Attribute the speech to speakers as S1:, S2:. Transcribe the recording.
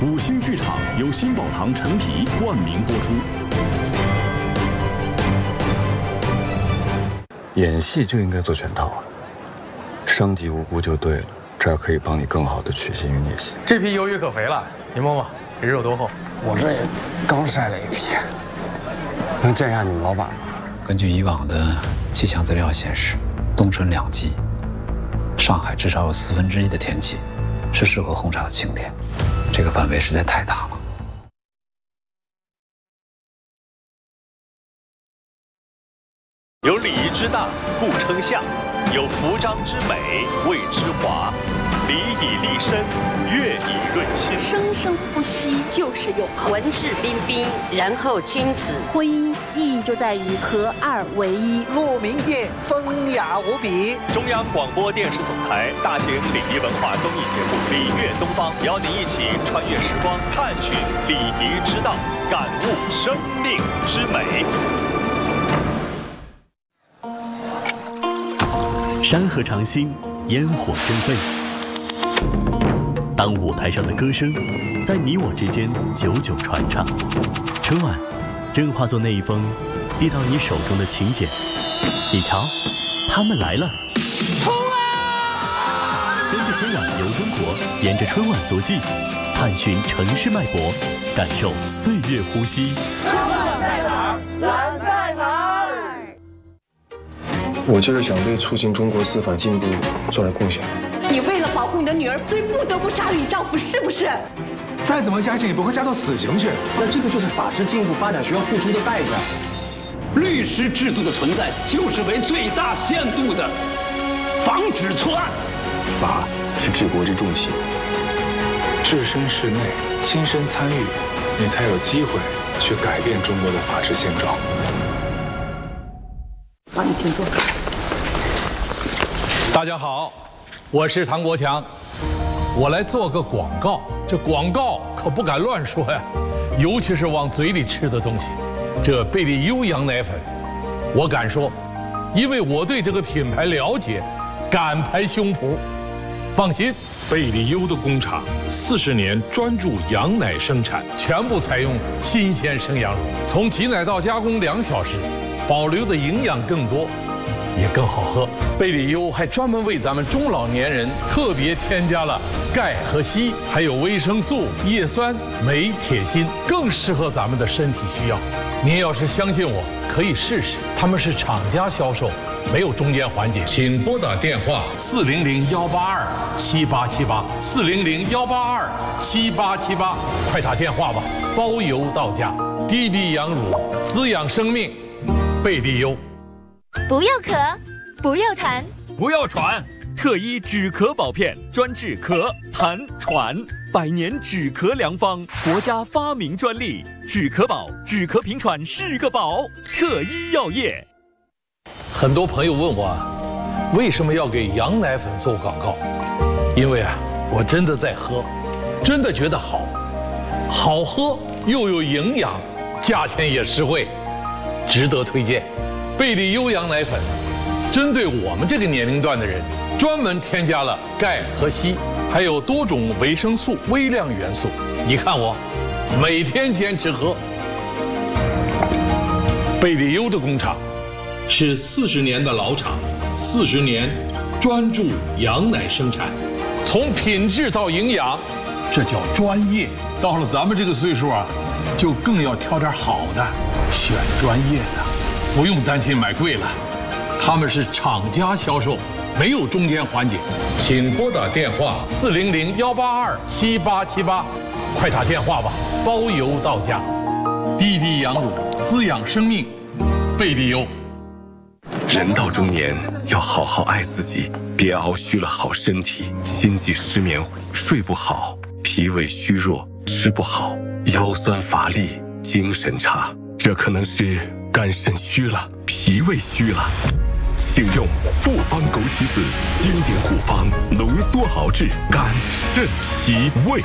S1: 5星剧场由新宝堂陈皮冠名播出。
S2: 演戏就应该做全套啊，伤及无辜就对了。这样可以帮你更好的取信于聂心。
S3: 这批鱿鱼可肥了，你摸摸，这肉多厚。
S4: 我这也刚晒了一批，能见下你们老板吗？
S5: 根据以往的气象资料显示，冬春2季，上海至少有1/4的天气是适合轰炸的晴天，这个范围实在太大了。
S6: 有礼仪之大，故称相；有服装之美，谓之华。礼以立身，乐以润心。
S7: 生生不息就是永恒。
S8: 文质彬彬，然后君子。
S7: 婚姻意义就在于合二为一。
S9: 鹿鸣夜，风雅无比。
S6: 中央广播电视总台大型礼仪文化综艺节目《礼乐东方》，邀您一起穿越时光，探寻礼仪之道，感悟生命之美。
S1: 山河长新，烟火争飞。当舞台上的歌声在你我之间久久传唱，春晚正化作那一封递到你手中的请柬。你瞧，他们来了！
S9: 冲啊！
S1: 跟着春晚游中国，沿着春晚足迹，探寻城市脉搏，感受岁月呼吸。
S9: 春晚在哪儿？晚在哪儿？
S10: 我就是想对促进中国司法进步做点贡献。
S7: 你为了保护你的女儿，所以不得不杀了你丈夫，是不是？
S11: 再怎么加刑也不会加到死刑去。
S4: 那这个就是法治进步发展需要付出的代价。
S12: 律师制度的存在，就是为最大限度的防止错案。
S10: 法是治国之重器，
S11: 置身事内，亲身参与，你才有机会去改变中国的法治现状。
S7: 好，你请坐。
S3: 大家好，我是唐国强，我来做个广告。这广告可不敢乱说呀，尤其是往嘴里吃的东西。这贝利优羊奶粉，我敢说，因为我对这个品牌了解，敢拍胸脯。放心，贝利优的工厂40年专注羊奶生产，全部采用新鲜生羊乳，从挤奶到加工2小时，保留的营养更多，也更好喝。贝利优还专门为咱们中老年人特别添加了钙和硒，还有维生素、叶酸、镁、铁、锌，更适合咱们的身体需要。您要是相信我，可以试试。他们是厂家销售，没有中间环节。请拨打电话400-182-7878，400-182-7878，快打电话吧，包邮到家。滴滴羊乳，滋养生命，贝利优。
S13: 不要咳，不要痰，
S14: 不要喘，特医止咳宝片，专治咳、痰、喘，100年止咳良方，国家发明专利，止咳宝，止咳平喘是个宝，特医药业。
S3: 很多朋友问我，为什么要给羊奶粉做广告？因为我真的在喝，真的觉得好喝又有营养，价钱也实惠，值得推荐。贝利优羊奶粉针对我们这个年龄段的人，专门添加了钙和硒，还有多种维生素、微量元素。你看我每天坚持喝。贝利优的工厂是40年的老厂，40年专注羊奶生产，从品质到营养，这叫专业。到了咱们这个岁数就更要挑点好的，选专业的，不用担心买贵了。他们是厂家销售，没有中间环节。请拨打电话400-182-7878，快打电话吧，包邮到家。滴滴羊乳，滋养生命，贝利优。
S15: 人到中年要好好爱自己，别熬虚了好身体，心悸失眠，睡不好，脾胃虚弱，吃不好，腰酸乏力，精神差，这可能是肝肾虚了，脾胃虚了。请用复方枸杞子经典护方，浓缩熬制肝肾脾胃。